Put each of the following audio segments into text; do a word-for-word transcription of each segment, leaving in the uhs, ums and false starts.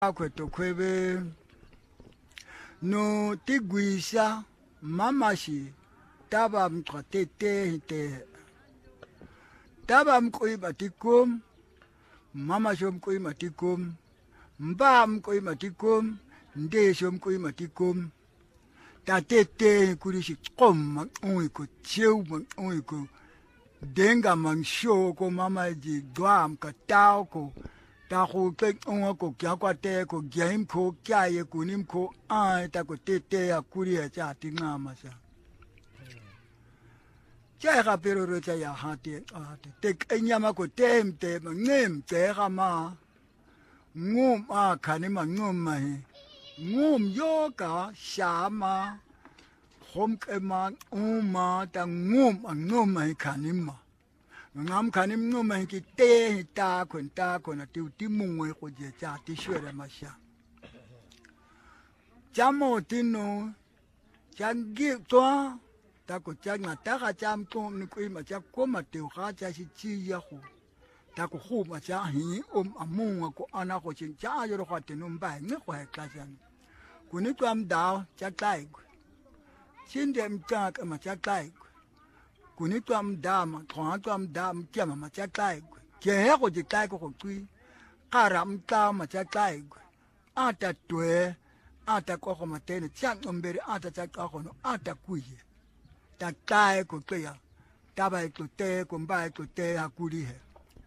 Kweto kwebe no tigwisha mamashi taba mtratete hite taba mkoi matikum mama shom koi matikum mba mkoi matikum nde shom koi matikum tatete kurishi kom manoi ko cheu manoi ko denga mangsho ko mama ji dwam ka tao ko ta ko ke on ko kya kwa te ko game ko kya ye kunim ko a ta ko tete ya kuri ya cha ti ngama sa cha ga pero ro cha ya ha te a te te nyama ko tem te ma ngem te ga ma ngum a khani ma ngum ma he ngum yo ka sha ma hom ke ma um ma ta ngum a ngum ma khani ma ngam kanim no man ki te ta kon ta kon ti ti mungwe ko je cha ti shwere ma sha chamo tino changi to ta ko changa ta ga cham to ni ko ma cha ko ma te ga cha si chi ya ko ta ko khu ma cha hi om amunga ko ana ko chin cha yo ro ka te no ba ni ko ha ka jan ko ni twam da cha tai chin dem ta ka ma cha tai kuni twam dama kwa twam dam kiama ma cha tai ke he ko ji tai ko ko tui karam ta ma cha tai ata twe ata ko ko ma te ne cha ngombere ata cha ka ko no ata kuye ta tai ko te ya ta ba ko te ko ba ko te ha kuri he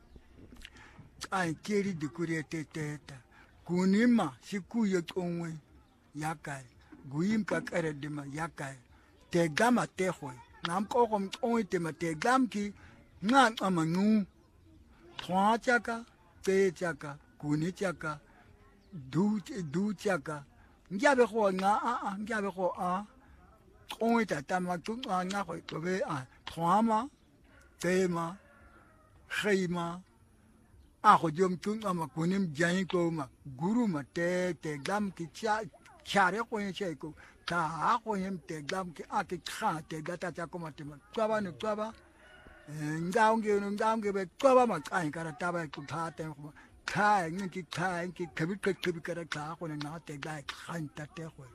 ai kiri di kuri te te ta kuni ma si kuye onwe yakai guim ka kare de ma yakai te gama te hoi nam ko kom oi te mate gam ki nga amangu thwa chaka te chaka kuni chaka du du chaka njabe ko nga a a njabe ko a oi ta ta ma tu nga ko to be a thwa ma te ma khima a ko jom tu ma kunim jai ko ma guru ma te te gam ki cha chare ko ye ko ta ko yem te gam ki ati kha te gata cha ko mate ma twaba no twaba ngaunge no ngaunge be twaba ma kai kara taba ku tha te ko kha ngi ki kha ngi khabi khabi kara kha ko na te ga khan ta te ko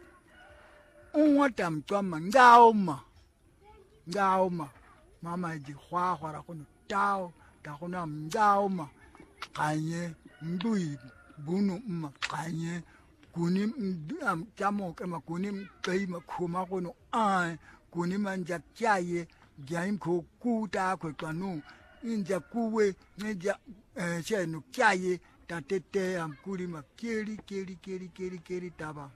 un tam twama ngauma ngauma mama ji khwa khwa ko no tao ta ko na ngauma kanye ndui bunu ma kanye kunim am chamo ke ma kunim kai ma khuma ko no a kunim anja kyaye jaim ko kuta ko kanu inja kuwe nja che no kyaye ta tete am kuri ma keri keri keri keri keri taba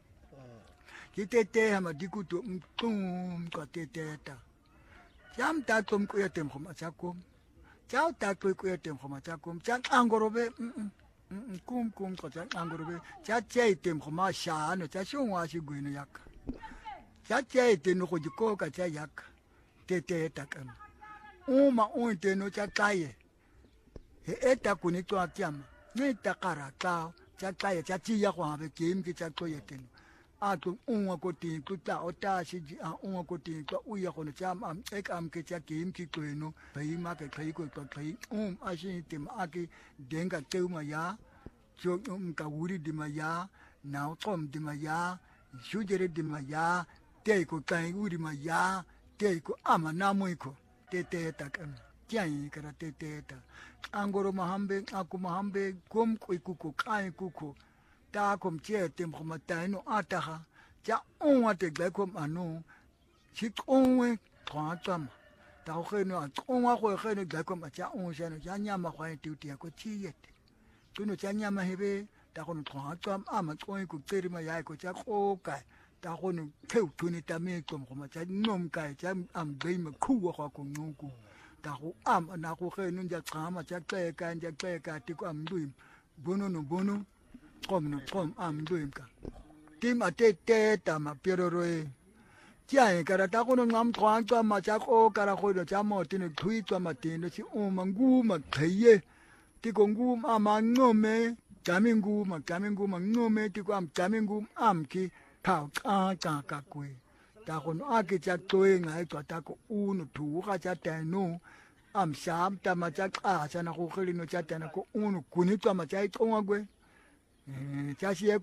kitete ama dikuto tum ko tete ta jam ta tum ko yatem khoma chakom chao ta ko ko yatem khoma chakom chang angorobe kum kum ko cha angorobe cha che tem khoma sha no cha shongwa shi gwino yak cha che te no ko ko ka cha yak te te ta kan uma un te no cha kaye he eta kuni to akyam ne ta kara ka cha kaye cha chi ya kwa be kim ki cha ko yeten a tu un ko ti ku ta o ta shi ji a un ko ti ko u ya ko no cha am ek am ke cha kim ki ko no bai ma ke kai ko to kai um a shi tim a ki denga te ma ya cho um ka wuri di ma ya na tom di ma ya shu jere di ma ya te ko kai wuri ma ya te ko ama na mo ko te te ta kan kyai kara te te ta angoro mahambe aku mahambe kom ko ku ko kai ku ko ta kom che tem ko matai no ata ha ja on wa te gbe ko anu chi on we kwa tam ta ko no on wa ko ko no gbe ko ma ja on sha no ja nya ma kwa ti ti ko chi yet kuno cha nya ma hebe ta ko no kwa tam ama ko ku teri ma ya ko cha ko kai ta ko no ke tu ni ta me ko ko ma cha nom kai cha am be ma khu wa ko no ku ta ko am na ko ke no ja kama cha ke ka ja ke ka ti ko am du bono no bono kom no kom am duim ka tim ate te ta ma pero roe tia e kara ta ko no ngam twang twa ma cha ko kara ko do cha mo ti no thui twa ma ti no chi o ma ngu ma kheye ti ko ngu ma ma ngome cha mi ngu ma cha mi ngu ma ngome ti ko am cha mi ngu am ki ta ka ka ka ku ta ko no a ki cha toe ngai twa ta ko u no thu ka cha ta no am sham ta ma cha ka cha na ko khili no cha ta na ko u no ku ni twa ma cha i ko ngwe Eh, tja xi